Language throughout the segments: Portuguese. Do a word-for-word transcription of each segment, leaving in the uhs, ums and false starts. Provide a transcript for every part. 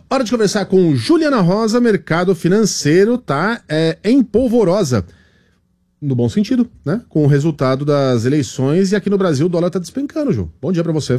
Hora de conversar com Juliana Rosa. Mercado financeiro tá é, em polvorosa. No bom sentido, né? Com o resultado das eleições, e aqui no Brasil o dólar tá despencando, Ju. Bom dia pra você.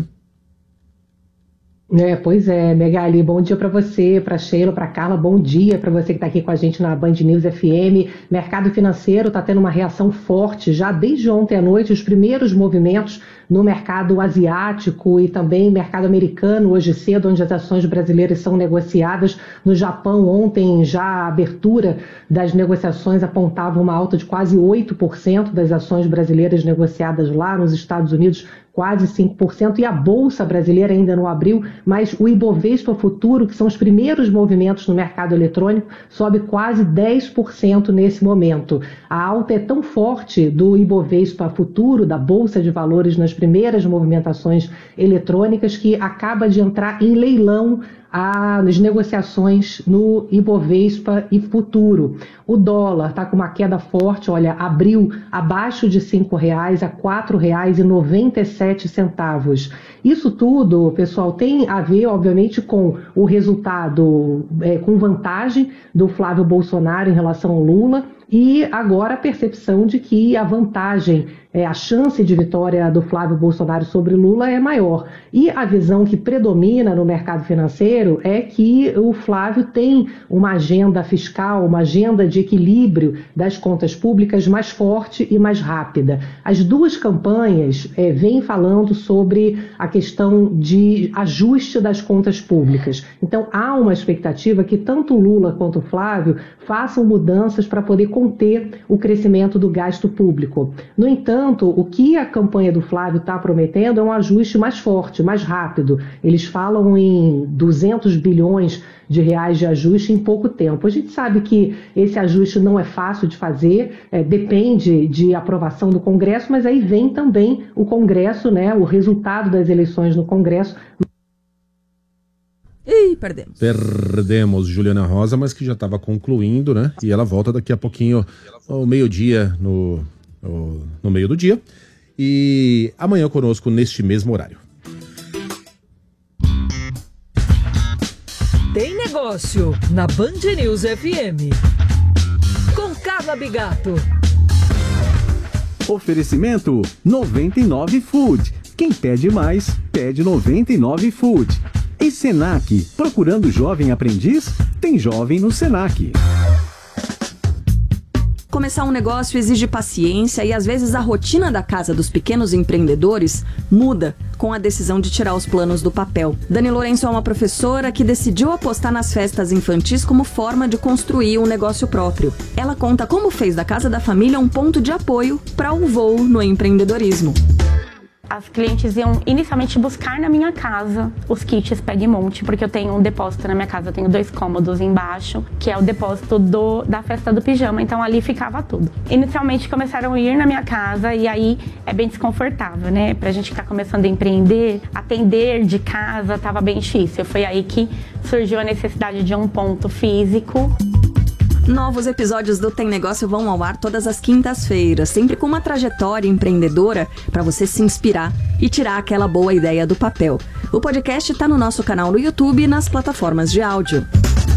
É, pois é, Megali, bom dia para você, para Sheila, para Carla, bom dia para você que está aqui com a gente na Band News F M. Mercado financeiro está tendo uma reação forte já desde ontem à noite, os primeiros movimentos no mercado asiático e também mercado americano hoje cedo, onde as ações brasileiras são negociadas. No Japão, ontem já a abertura das negociações apontava uma alta de quase oito por cento das ações brasileiras negociadas lá. Nos Estados Unidos, quase cinco por cento, e a Bolsa Brasileira ainda não abriu, mas o Ibovespa Futuro, que são os primeiros movimentos no mercado eletrônico, sobe quase dez por cento nesse momento. A alta é tão forte do Ibovespa Futuro, da Bolsa de Valores, nas primeiras movimentações eletrônicas, que acaba de entrar em leilão as negociações no Ibovespa e Futuro. O dólar está com uma queda forte, olha, abriu abaixo de cinco reais a quatro reais e noventa e sete centavos. Isso tudo, pessoal, tem a ver, obviamente, com o resultado, é, com vantagem do Flávio Bolsonaro em relação ao Lula, e agora a percepção de que a vantagem, é, a chance de vitória do Flávio Bolsonaro sobre Lula é maior. E a visão que predomina no mercado financeiro é que o Flávio tem uma agenda fiscal, uma agenda de equilíbrio das contas públicas mais forte e mais rápida. As duas campanhas é, vêm falando sobre a questão de ajuste das contas públicas. Então há uma expectativa que tanto o Lula quanto o Flávio façam mudanças para poder conter o crescimento do gasto público. No entanto, o que a campanha do Flávio está prometendo é um ajuste mais forte, mais rápido. Eles falam em duzentos bilhões de reais de ajuste em pouco tempo. A gente sabe que esse ajuste não é fácil de fazer, é, depende de aprovação do Congresso, mas aí vem também o Congresso, né, o resultado das eleições no Congresso. Ih, perdemos. Perdemos Juliana Rosa, mas que já estava concluindo, né? E ela volta daqui a pouquinho, ao meio-dia, no, no, no meio do dia. E amanhã conosco neste mesmo horário. Tem negócio na Band News F M. Com Carla Bigato. Oferecimento noventa e nove Food. Quem pede mais, pede noventa e nove Food. E Senac, procurando jovem aprendiz? Tem jovem no Senac. Começar um negócio exige paciência e às vezes a rotina da casa dos pequenos empreendedores muda com a decisão de tirar os planos do papel. Dani Lourenço é uma professora que decidiu apostar nas festas infantis como forma de construir um negócio próprio. Ela conta como fez da casa da família um ponto de apoio para um voo no empreendedorismo. As clientes iam inicialmente buscar na minha casa os kits Pega e Monte, porque eu tenho um depósito na minha casa, eu tenho dois cômodos embaixo, que é o depósito do, da festa do pijama, então ali ficava tudo. Inicialmente começaram a ir na minha casa e aí é bem desconfortável, né? Pra gente que tá começando a empreender, atender de casa tava bem difícil. Foi aí que surgiu a necessidade de um ponto físico. Novos episódios do Tem Negócio vão ao ar todas as quintas-feiras, sempre com uma trajetória empreendedora para você se inspirar e tirar aquela boa ideia do papel. O podcast está no nosso canal no YouTube e nas plataformas de áudio.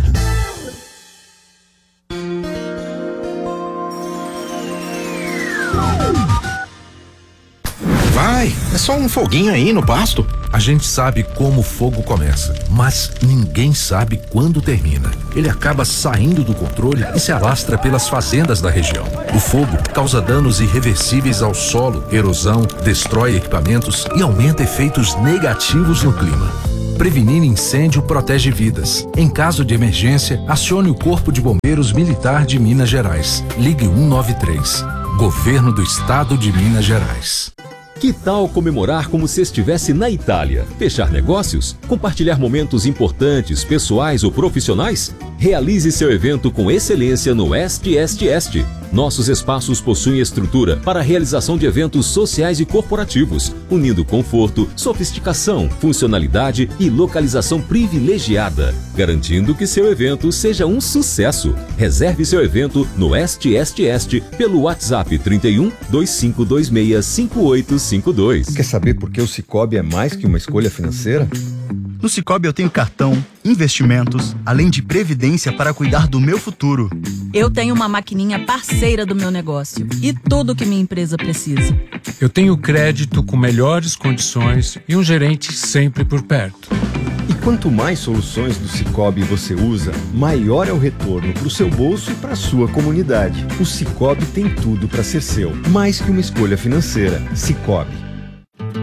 Vai, é só um foguinho aí no pasto. A gente sabe como o fogo começa, mas ninguém sabe quando termina. Ele acaba saindo do controle e se alastra pelas fazendas da região. O fogo causa danos irreversíveis ao solo, erosão, destrói equipamentos e aumenta efeitos negativos no clima. Prevenir incêndio protege vidas. Em caso de emergência, acione o Corpo de Bombeiros Militar de Minas Gerais. Ligue um nove três. Governo do Estado de Minas Gerais. Que tal comemorar como se estivesse na Itália? Fechar negócios? Compartilhar momentos importantes, pessoais ou profissionais? Realize seu evento com excelência no Est Est Est. Nossos espaços possuem estrutura para a realização de eventos sociais e corporativos, unindo conforto, sofisticação, funcionalidade e localização privilegiada, garantindo que seu evento seja um sucesso. Reserve seu evento no Est Est Est pelo WhatsApp trinta e um, dois cinco dois seis, cinco oito cinco dois. Quer saber por que o Cicobi é mais que uma escolha financeira? No Sicoob eu tenho cartão, investimentos, além de previdência para cuidar do meu futuro. Eu tenho uma maquininha parceira do meu negócio e tudo que minha empresa precisa. Eu tenho crédito com melhores condições e um gerente sempre por perto. E quanto mais soluções do Sicoob você usa, maior é o retorno para o seu bolso e para a sua comunidade. O Sicoob tem tudo para ser seu, mais que uma escolha financeira. Sicoob.